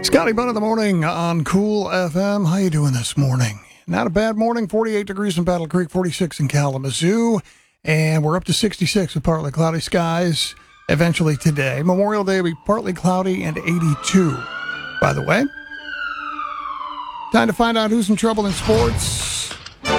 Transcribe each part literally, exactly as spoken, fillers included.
Scotty Bunn in the morning on Cool F M. How you doing this morning? Not a bad morning. forty-eight degrees in Battle Creek, forty-six in Kalamazoo, and we're up to sixty-six with partly cloudy skies eventually today. Memorial Day will be partly cloudy and eighty-two, by the way. Time to find out who's in trouble in sports.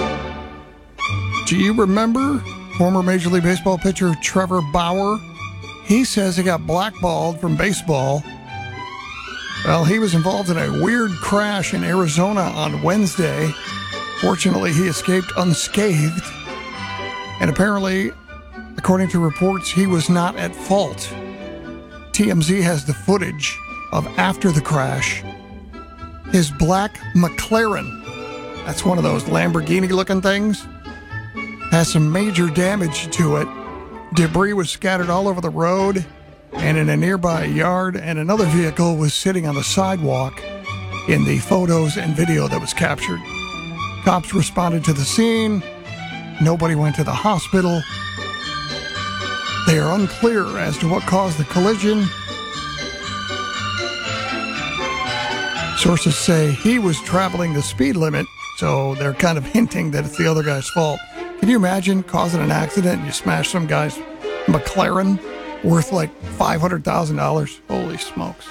Do you remember former Major League Baseball pitcher Trevor Bauer? He says he got blackballed from baseball. Well, he was involved in a weird crash in Arizona on Wednesday. Fortunately, he escaped unscathed. And apparently, according to reports, he was not at fault. T M Z has the footage of after the crash. His black McLaren, that's one of those Lamborghini-looking things, has some major damage to it. Debris was scattered all over the road and in a nearby yard, and another vehicle was sitting on the sidewalk in the photos and video that was captured. Cops responded to the scene. Nobody went to the hospital. They are unclear as to what caused the collision. Sources say he was traveling the speed limit, so they're kind of hinting that it's the other guy's fault. Can you imagine causing an accident and you smash some guy's McLaren worth like five hundred thousand dollars? Holy smokes.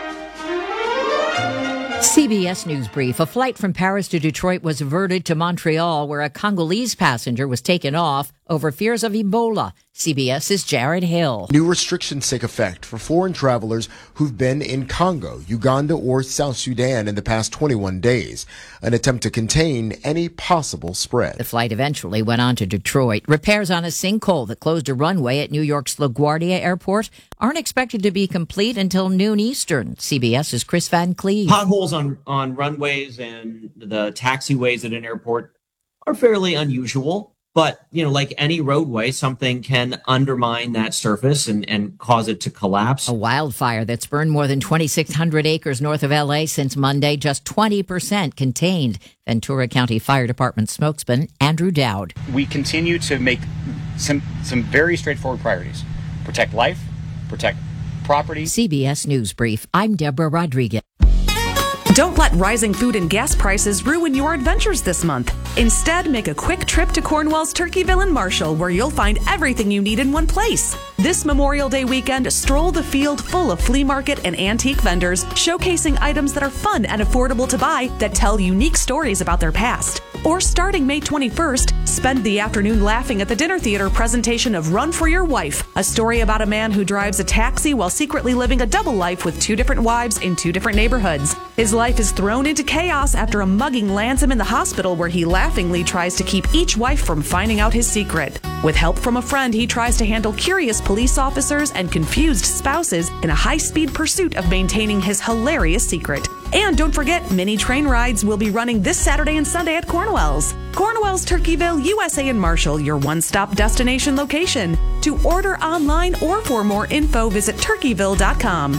C B S News Brief. A flight from Paris to Detroit was diverted to Montreal, where a Congolese passenger was taken off over fears of Ebola. CBS's Jared Hill. New restrictions take effect for foreign travelers who've been in Congo, Uganda, or South Sudan in the past twenty-one days, an attempt to contain any possible spread. The flight eventually went on to Detroit. Repairs on a sinkhole that closed a runway at New York's LaGuardia Airport aren't expected to be complete until noon Eastern. CBS's Chris Van Cleve. Potholes on, on runways and the taxiways at an airport are fairly unusual. But, you know, like any roadway, something can undermine that surface and, and cause it to collapse. A wildfire that's burned more than twenty-six hundred acres north of L A since Monday, just twenty percent contained. Ventura County Fire Department spokesman Andrew Dowd. We continue to make some, some very straightforward priorities. Protect life, protect property. C B S News Brief. I'm Deborah Rodriguez. Don't let rising food and gas prices ruin your adventures this month. Instead, make a quick trip to Cornwall's Turkeyville and Marshall, where you'll find everything you need in one place. This Memorial Day weekend, stroll the field full of flea market and antique vendors, showcasing items that are fun and affordable to buy that tell unique stories about their past. Or starting May twenty-first, spend the afternoon laughing at the dinner theater presentation of Run for Your Wife, a story about a man who drives a taxi while secretly living a double life with two different wives in two different neighborhoods. His life is thrown into chaos after a mugging lands him in the hospital, where he laughingly tries to keep each wife from finding out his secret. With help from a friend, he tries to handle curious police officers and confused spouses in a high-speed pursuit of maintaining his hilarious secret. And don't forget, mini train rides will be running this Saturday and Sunday at Cornwell's. Cornwell's Turkeyville, U S A and Marshall, your one-stop destination location. To order online or for more info, visit turkeyville dot com.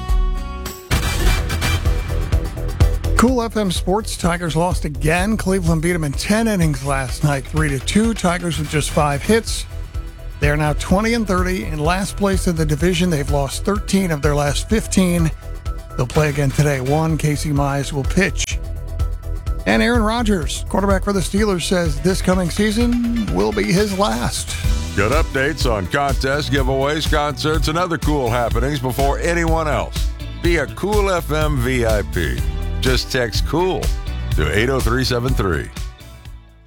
Cool F M Sports. Tigers lost again. Cleveland beat them in ten innings last night, three to two. Tigers with just five hits. They're now twenty and thirty in last place in the division. They've lost thirteen of their last fifteen. They'll play again today. One, Casey Mize will pitch. And Aaron Rodgers, quarterback for the Steelers, says this coming season will be his last. Get updates on contests, giveaways, concerts, and other cool happenings before anyone else. Be a Cool F M V I P. Just text COOL to eight oh three seven three.